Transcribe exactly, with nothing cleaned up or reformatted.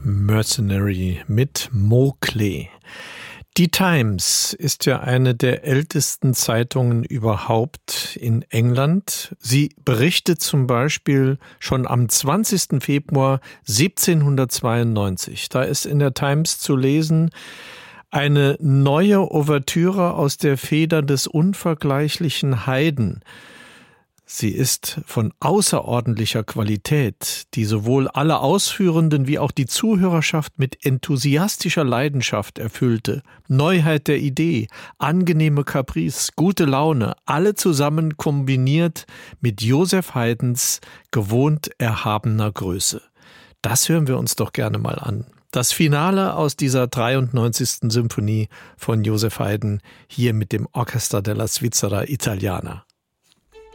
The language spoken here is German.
Mercenary mit Mowgli. Die Times ist ja eine der ältesten Zeitungen überhaupt in England. Sie berichtet zum Beispiel schon am zwanzigsten Februar siebzehnhundertzweiundneunzig. Da ist in der Times zu lesen: Eine neue Ouvertüre aus der Feder des unvergleichlichen Haydn. Sie ist von außerordentlicher Qualität, die sowohl alle Ausführenden wie auch die Zuhörerschaft mit enthusiastischer Leidenschaft erfüllte. Neuheit der Idee, angenehme Caprice, gute Laune, alle zusammen kombiniert mit Joseph Haydns gewohnt erhabener Größe. Das hören wir uns doch gerne mal an. Das Finale aus dieser dreiundneunzigsten Symphonie von Joseph Haydn hier mit dem Orchestra della Svizzera Italiana.